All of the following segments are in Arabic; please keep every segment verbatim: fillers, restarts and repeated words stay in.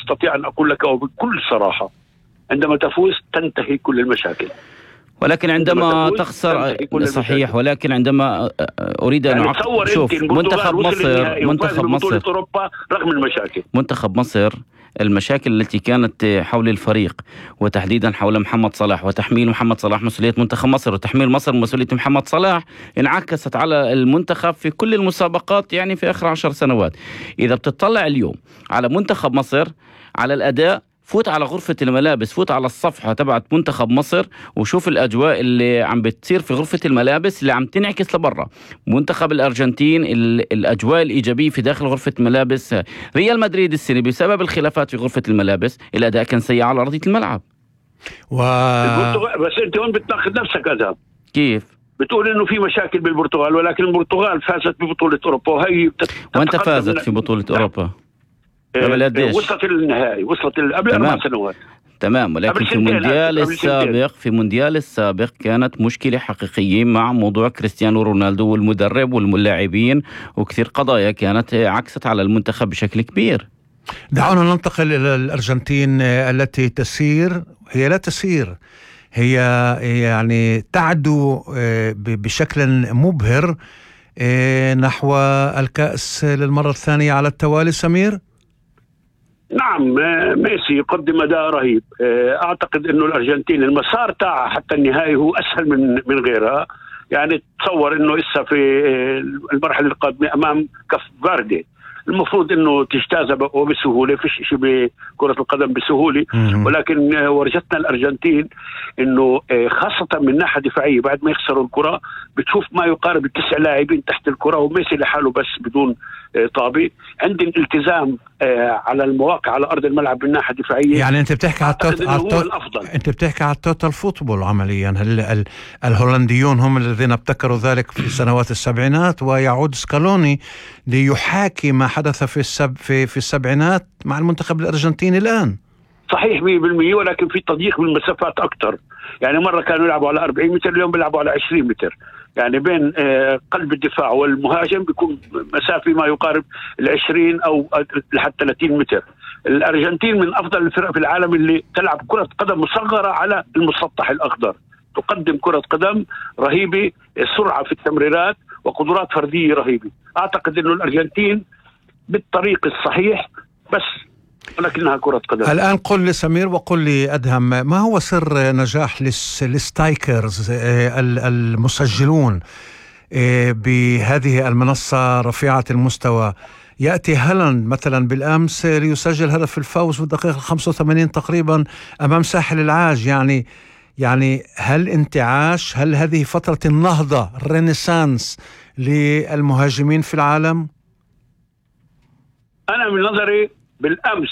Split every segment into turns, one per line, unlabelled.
أستطيع أن أقول لك وبكل صراحة عندما تفوز تنتهي كل المشاكل،
ولكن عندما تخسر صحيح، ولكن عندما أريد أن
يعني
أعقب شوف منتخب مصر منتخب مصر
أوروبا رغم المشاكل،
منتخب مصر المشاكل التي كانت حول الفريق وتحديدا حول محمد صلاح وتحميل محمد صلاح مسؤولية منتخب مصر وتحميل مصر مسؤولية محمد صلاح انعكست على المنتخب في كل المسابقات يعني في آخر عشر سنوات. إذا بتطلع اليوم على منتخب مصر على الأداء، فوت على غرفة الملابس، فوت على الصفحة تبعت منتخب مصر وشوف الأجواء اللي عم بتصير في غرفة الملابس اللي عم تنعكس لبرا. منتخب الأرجنتين الأجواء الإيجابية في داخل غرفة الملابس. ريال مدريد السنة بسبب الخلافات في غرفة الملابس الأداء كان سيء على أرضية الملعب.
و... بس أنت وين بتناقض نفسك أذهب؟
كيف؟
بتقول إنه في مشاكل بالبرتغال، ولكن البرتغال فازت ببطولة أوروبا وهي بتت...
وأنت فازت في بطولة أوروبا.
وصلت للنهائي، وصلت قبل أربع سنوات.
تمام، ولكن في المونديال السابق في المونديال السابق كانت مشكلة حقيقية مع موضوع كريستيانو رونالدو والمدرب واللاعبين، وكثير قضايا كانت عكست على المنتخب بشكل كبير.
دعونا ننتقل إلى الأرجنتين التي تسير، هي لا تسير، هي يعني تعدو بشكل مبهر نحو الكأس للمرة الثانية على التوالي. سمير؟
نعم، ميسي يقدم أداء رهيب. أعتقد أنه الأرجنتين المسار تاعها حتى النهائي هو أسهل من من غيرها. يعني تصور أنه إسا في المرحلة القادمة أمام كف فاردي، المفروض أنه تجتاز وبسهولة، فيش شيء بكرة القدم بسهولة، ولكن ورجتنا الأرجنتين أنه خاصة من ناحية دفاعية بعد ما يخسروا الكرة بتشوف ما يقارب التسع لاعبين تحت الكرة وميسي لحاله بس بدون طابي. عندي الالتزام على المواقع على أرض الملعب من ناحية دفاعية.
يعني أنت بتحكي على التوتال، أنت بتحكي على التوتال فوتبول عمليا. ال ال الهولنديون هم الذين ابتكروا ذلك في سنوات السبعينات، ويعود سكالوني ليحاكي ما حدث في السب في في السبعينات مع المنتخب الأرجنتيني الآن.
صحيح مية بالمية، ولكن في تضييق بالمسافات أكتر. يعني مرة كانوا يلعبوا على أربعين متر، اليوم بيلعبوا على عشرين متر. يعني بين قلب الدفاع والمهاجم بيكون مسافة ما يقارب العشرين أو لحد ثلاثين متر. الأرجنتين من أفضل الفرق في العالم اللي تلعب كرة قدم مصغرة على المسطح الأخضر، تقدم كرة قدم رهيبة، سرعة في التمريرات وقدرات فردية رهيبة. أعتقد أنه الأرجنتين بالطريق الصحيح، بس ولكنها كرة قدم.
الآن قل لي سمير وقل لي أدهم، ما هو سر نجاح الستايكرز المسجلون بهذه المنصة رفيعة المستوى؟ يأتي هالاند مثلا بالأمس ليسجل هدف الفوز في الدقيقة خمسة وثمانين تقريبا أمام ساحل العاج. يعني يعني هل انتعاش، هل هذه فترة النهضة الرينيسانس للمهاجمين في العالم؟
أنا من نظري بالأمس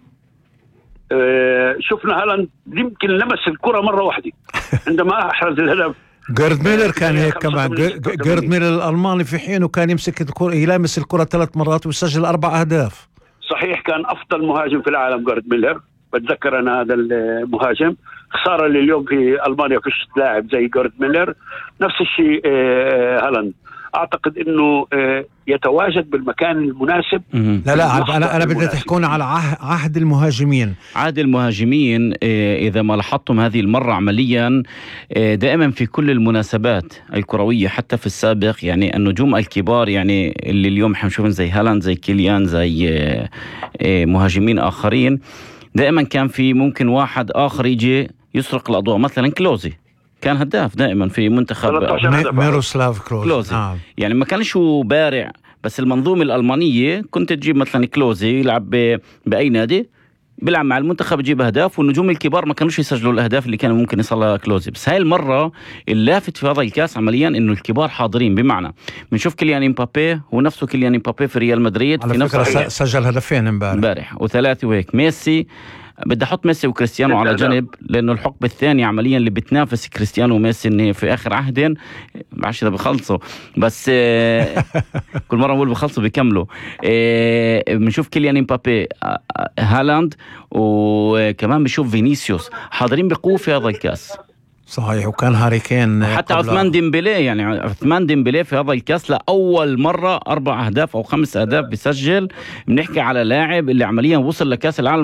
آه شفنا هالاند يمكن لمس الكرة مرة واحدة عندما أحرز الهدف.
جيرد ميلر كان هيك كمان، جيرد ميلر الألماني في حينه كان يمسك الكرة يلامس الكرة ثلاث مرات ويسجل أربع أهداف.
صحيح، كان أفضل مهاجم في العالم جيرد ميلر، بتذكر أنا هذا المهاجم. خسارة اليوم في ألمانيا فيش لاعب زي جيرد ميلر. نفس الشيء آه هالاند، أعتقد أنه يتواجد بالمكان المناسب.
لا لا أنا أنا بدي تحكون على عهد المهاجمين.
عهد المهاجمين إذا ما لاحظتم هذه المرة عمليا دائما في كل المناسبات الكروية حتى في السابق، يعني النجوم الكبار يعني اللي اليوم حنشوفهم زي هالاند زي كيليان زي مهاجمين آخرين، دائما كان في ممكن واحد آخر يجي يسرق الأضواء. مثلا كلوزي كان هداف دائما في منتخب
ميروسلاف كلوزي, كلوزي.
آه. يعني ما كانش بارع، بس المنظومة الألمانية كنت تجيب مثلا كلوزي يلعب بأي نادي بيلعب مع المنتخب يجيب أهداف، والنجوم الكبار ما كانوش يسجلوا الأهداف اللي كانوا ممكن يصلها كلوزي. بس هاي المرة اللافت في هذا الكاس عمليا إنه الكبار حاضرين، بمعنى بنشوف كيليان إمبابي هو نفسه كيليان إمبابي في ريال مدريد
على
في
فكرة سجل هدفين امبارح
وثلاثة وهيك. ميسي بدي أحط ميسي وكريستيانو على جنب، لأنه الحقبة الثانية عمليا اللي بتنافس كريستيانو وميسي إن في آخر عهدين بعرفش إذا بخلصوا، بس كل مرة بقول بخلصوا بيكملوا. بنشوف كيليان إمبابي، هالاند، وكمان بنشوف فينيسيوس حاضرين بقوة في هذا الكاس.
صحيح، وكان هاري كين
حتى عثمان ديمبلي. يعني عثمان ديمبلي في هذا الكاس لأول مرة أربع أهداف أو خمس أهداف بيسجل. بنحكي على لاعب اللي عمليا وصل لكاس العالم